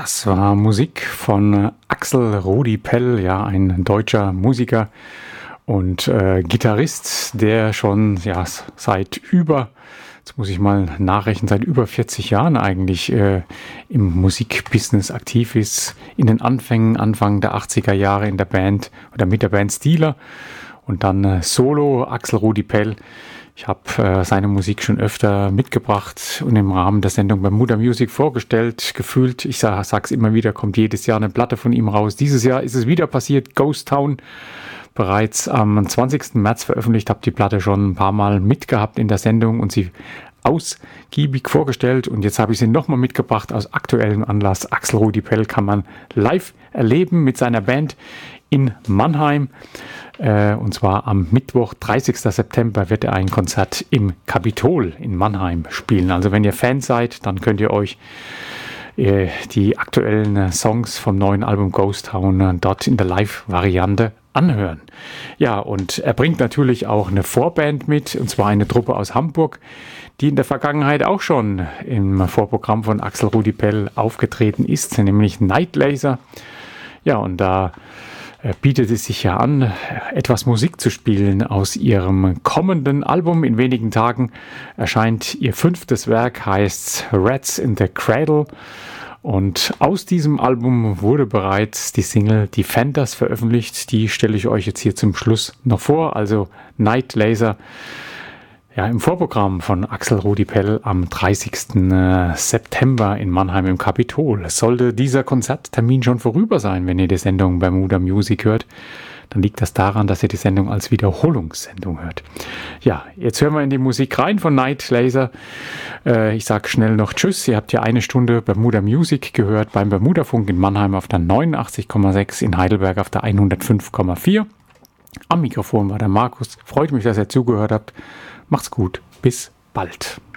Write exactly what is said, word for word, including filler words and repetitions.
Das war Musik von Axel Rudi Pell, ja, ein deutscher Musiker und äh, Gitarrist, der schon ja, seit über, jetzt muss ich mal nachrechnen, seit über vierzig Jahren eigentlich äh, im Musikbusiness aktiv ist. In den Anfängen, Anfang der achtziger Jahre in der Band oder mit der Band Steeler und dann äh, Solo Axel Rudi Pell. Ich habe äh, seine Musik schon öfter mitgebracht und im Rahmen der Sendung Bermuda Music vorgestellt, gefühlt. Ich sag, sag's immer wieder, kommt jedes Jahr eine Platte von ihm raus. Dieses Jahr ist es wieder passiert, Ghost Town. Bereits am zwanzigsten März veröffentlicht, habe die Platte schon ein paar Mal mitgehabt in der Sendung und sie ausgiebig vorgestellt. Und jetzt habe ich sie nochmal mitgebracht aus aktuellem Anlass. Axel Rudi Pell kann man live erleben mit seiner Band in Mannheim. Äh, und zwar am Mittwoch, dreißigsten September, wird er ein Konzert im Kapitol in Mannheim spielen. Also wenn ihr Fans seid, dann könnt ihr euch äh, die aktuellen Songs vom neuen Album Ghost Town äh, dort in der Live-Variante anhören. Ja, und er bringt natürlich auch eine Vorband mit, und zwar eine Truppe aus Hamburg, die in der Vergangenheit auch schon im Vorprogramm von Axel Rudi Pell aufgetreten ist, nämlich Night Laser. Ja, und da bietet es sich ja an, etwas Musik zu spielen aus ihrem kommenden Album. In wenigen Tagen erscheint ihr fünftes Werk, heißt Rats in the Cradle. Und aus diesem Album wurde bereits die Single Defenders veröffentlicht. Die stelle ich euch jetzt hier zum Schluss noch vor. Also Night Laser, ja, im Vorprogramm von Axel Rudi Pell am dreißigsten September in Mannheim im Kapitol. Sollte dieser Konzerttermin schon vorüber sein, wenn ihr die Sendung Bermuda Music hört, dann liegt das daran, dass ihr die Sendung als Wiederholungssendung hört. Ja, jetzt hören wir in die Musik rein von Night Laser. Äh, ich sage schnell noch Tschüss. Ihr habt ja eine Stunde Bermuda Music gehört beim Bermuda-Funk in Mannheim auf der neunundachtzig Komma sechs, in Heidelberg auf der hundertfünf Komma vier. Am Mikrofon war der Markus. Freut mich, dass ihr zugehört habt. Macht's gut. Bis bald.